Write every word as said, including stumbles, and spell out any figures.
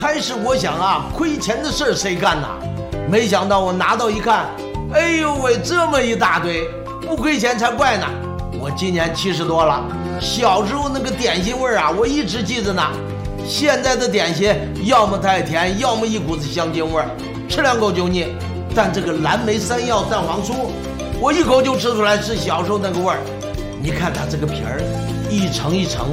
开始我想啊，亏钱的事儿谁干呐？没想到我拿到一看，哎呦喂，这么一大堆，不亏钱才怪呢！我今年七十多了，小时候那个点心味儿啊，我一直记着呢。现在的点心要么太甜，要么一股子香精味儿，吃两口就腻。但这个蓝莓山药蛋黄酥，我一口就吃出来是小时候那个味儿。你看它这个皮儿，一层一层